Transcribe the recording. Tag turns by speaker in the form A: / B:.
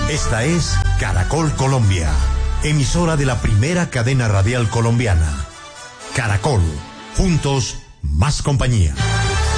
A: Esta es Caracol Colombia, emisora de la primera cadena radial colombiana. Caracol, juntos, más compañía.